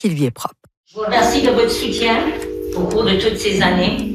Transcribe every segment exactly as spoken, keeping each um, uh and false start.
qui lui est propre. Je vous remercie de votre soutien au cours de toutes ces années,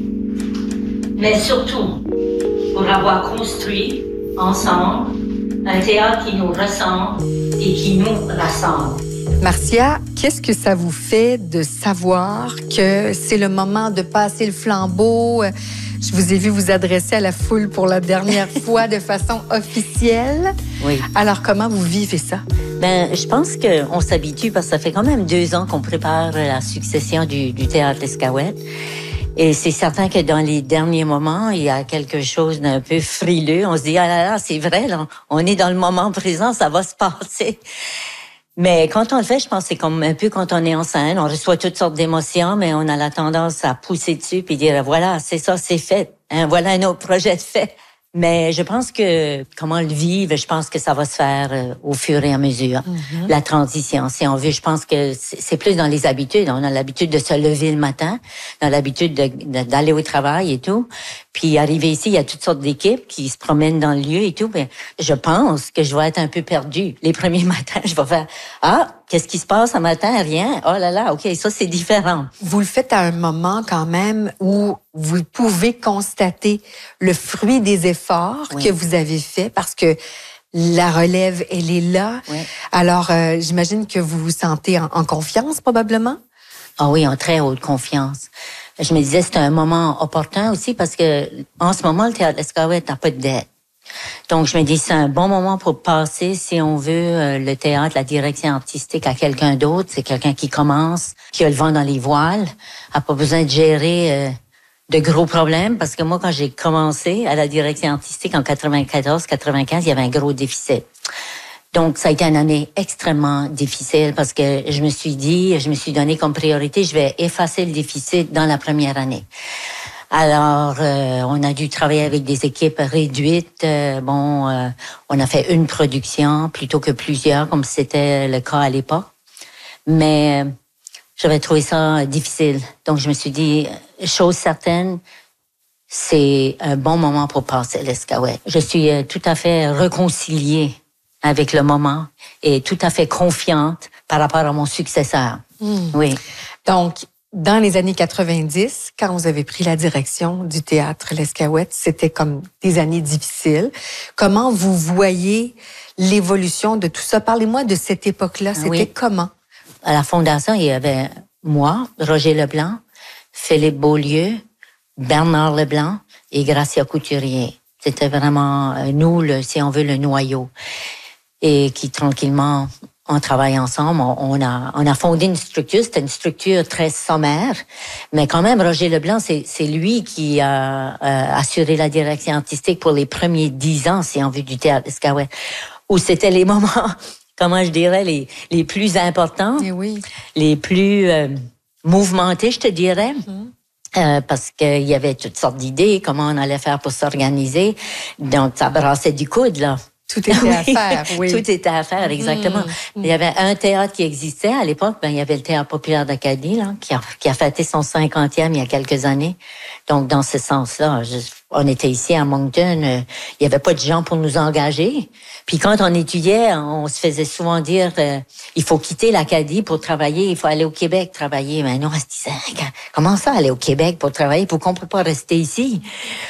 mais surtout pour avoir construit ensemble un théâtre qui nous ressemble et qui nous rassemble. Marcia, qu'est-ce que ça vous fait de savoir que c'est le moment de passer le flambeau? Je vous ai vu vous adresser à la foule pour la dernière fois de façon officielle. Oui. Alors, comment vous vivez ça? Ben, je pense qu'on s'habitue parce que ça fait quand même deux ans qu'on prépare la succession du, du Théâtre L'Escaouette. Et c'est certain que dans les derniers moments, il y a quelque chose d'un peu frileux. On se dit, ah là là, c'est vrai, là, on est dans le moment présent, ça va se passer. Mais quand on le fait, je pense que c'est comme un peu quand on est en scène, on reçoit toutes sortes d'émotions, mais on a la tendance à pousser dessus puis dire, voilà, c'est ça, c'est fait. Hein, voilà un autre projet de fait. Mais je pense que comment le vivre, je pense que ça va se faire euh, au fur et à mesure. Mm-hmm. La transition, si on veut, je pense que c'est plus dans les habitudes. On a l'habitude de se lever le matin, on a l'habitude de, de, d'aller au travail et tout. Puis arriver ici, il y a toutes sortes d'équipes qui se promènent dans le lieu et tout. Mais je pense que je vais être un peu perdue. Les premiers matins, je vais faire « Ah, qu'est-ce qui se passe un matin? Rien. Oh là là, OK, ça, c'est différent. » Vous le faites à un moment quand même où vous pouvez constater le fruit des efforts oui. que vous avez faits parce que la relève, elle est là. Oui. Alors, euh, j'imagine que vous vous sentez en, en confiance, probablement? Ah oui, en très haute confiance. Je me disais, c'est un moment opportun aussi parce que en ce moment, le Théâtre L'Escaouette n'a pas de dette. Donc, je me dis, c'est un bon moment pour passer, si on veut, euh, le théâtre, la direction artistique à quelqu'un d'autre. C'est quelqu'un qui commence, qui a le vent dans les voiles, a pas besoin de gérer euh, de gros problèmes. Parce que moi, quand j'ai commencé à la direction artistique en quatre-vingt-quatorze quatre-vingt-quinze, il y avait un gros déficit. Donc, ça a été une année extrêmement difficile parce que je me suis dit, je me suis donné comme priorité, je vais effacer le déficit dans la première année. Alors, euh, on a dû travailler avec des équipes réduites. Euh, bon, euh, on a fait une production plutôt que plusieurs, comme c'était le cas à l'époque. Mais euh, j'avais trouvé ça difficile. Donc, je me suis dit, chose certaine, c'est un bon moment pour passer l'Escaouette. Je suis euh, tout à fait réconciliée avec le moment et tout à fait confiante par rapport à mon successeur. Mmh. Oui. Donc, dans les années quatre-vingt-dix, quand vous avez pris la direction du Théâtre L'Escaouette, c'était comme des années difficiles. Comment vous voyez l'évolution de tout ça? Parlez-moi de cette époque-là. C'était oui. comment? À la Fondation, il y avait moi, Roger Leblanc, Philippe Beaulieu, Bernard Leblanc et Gracia Couturier. C'était vraiment nous, le, si on veut, le noyau. Et qui, tranquillement, on travaille ensemble. On, on, a, on a fondé une structure. C'était une structure très sommaire. Mais quand même, Roger Leblanc, c'est, c'est lui qui a euh, assuré la direction artistique pour les premiers dix ans, si on veut, du Théâtre L'Escaouette, où c'était les moments, comment je dirais, les, les plus importants, et oui. les plus euh, mouvementés, je te dirais. Mm-hmm. Euh, parce qu'il y avait toutes sortes d'idées, comment on allait faire pour s'organiser. Donc, ça brassait du coude, là. Tout était oui. à faire, oui. Tout était à faire, exactement. Mmh. Il y avait un théâtre qui existait à l'époque, ben, il y avait le Théâtre populaire d'Acadie, là, qui a, qui a fêté son cinquantième il y a quelques années. Donc, dans ce sens-là, je, on était ici à Moncton, euh, il n'y avait pas de gens pour nous engager. Puis quand on étudiait, on se faisait souvent dire, euh, il faut quitter l'Acadie pour travailler, il faut aller au Québec travailler. Mais nous, on se disait, comment ça, aller au Québec pour travailler? Pourquoi on ne peut pas rester ici?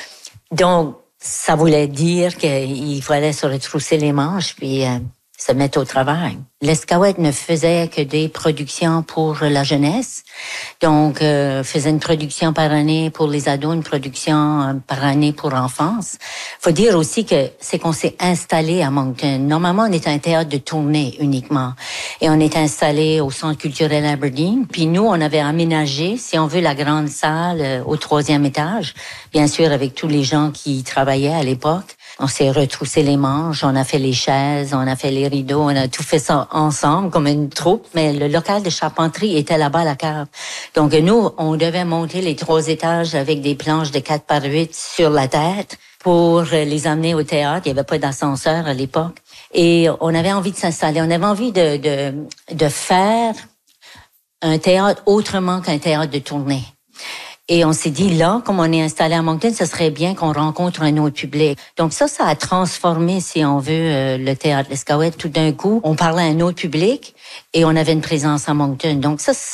Donc, ça voulait dire qu'il fallait se retrousser les manches puis euh, se mettre au travail. L'Escaouette ne faisait que des productions pour la jeunesse. Donc, euh, faisait une production par année pour les ados, une production euh, par année pour l'enfance. Faut dire aussi que c'est qu'on s'est installé à Moncton. Normalement, on était un théâtre de tournée uniquement. Et on est installé au Centre culturel Aberdeen. Puis nous, on avait aménagé, si on veut, la grande salle euh, au troisième étage. Bien sûr, avec tous les gens qui y travaillaient à l'époque. On s'est retroussé les manches, on a fait les chaises, on a fait les rideaux, on a tout fait ça ensemble comme une troupe. Mais le local de charpenterie était là-bas à la cave. Donc nous, on devait monter les trois étages avec des planches de quatre par huit sur la tête pour les amener au théâtre. Il n'y avait pas d'ascenseur à l'époque. Et on avait envie de s'installer. On avait envie de, de, de faire un théâtre autrement qu'un théâtre de tournée. Et on s'est dit, là, comme on est installé à Moncton, ce serait bien qu'on rencontre un autre public. Donc ça, ça a transformé, si on veut, euh, le Théâtre L'Escaouette. Tout d'un coup, on parlait à un autre public et on avait une présence à Moncton. Donc ça,